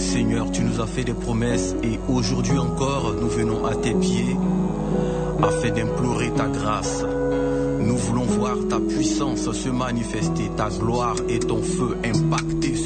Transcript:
Seigneur, tu nous as fait des promesses et aujourd'hui encore, nous venons à tes pieds afin d'implorer ta grâce. Nous voulons voir ta puissance se manifester, ta gloire et ton feu impacter